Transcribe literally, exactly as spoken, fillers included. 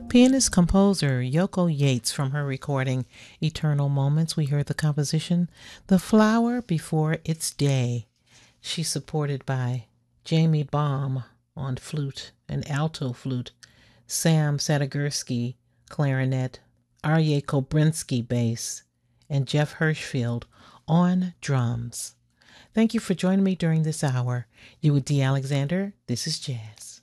Pianist-composer Yoko Yates, from her recording Eternal Moments, we heard the composition The Flower Before Its Day. She's supported by Jamie Baum on flute and alto flute, Sam Sadegurski clarinet, Arye Kobrinsky bass, and Jeff Hirschfield on drums. Thank you for joining me during this hour. You with Dee Alexander, this is Jazz.